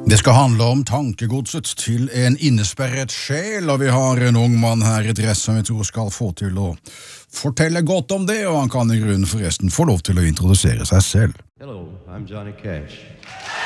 Det skal handle om tankegodset til en innesperret sjel, og vi har en ung mann her i dress som vi tror skal få til å fortelle godt om det, og han kan i grunnen forresten få lov til å introdusere seg selv. Hello, I'm Johnny Cash.